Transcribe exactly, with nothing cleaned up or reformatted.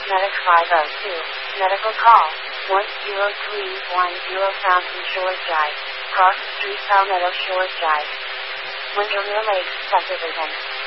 Medic five oh two. Medical call. one zero three one zero Fountain Shores Drive. Cross Street, Palmetto Shores Drive. Windermere Lakes Subdivision.